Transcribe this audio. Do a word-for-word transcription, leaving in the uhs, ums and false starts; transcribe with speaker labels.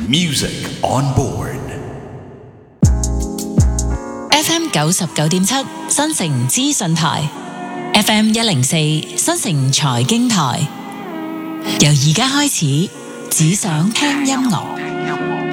Speaker 1: Music on board.
Speaker 2: F M 九十九點七新城資訊台 ，F M 一零四新城財經台。由而家開始，只想聽音樂。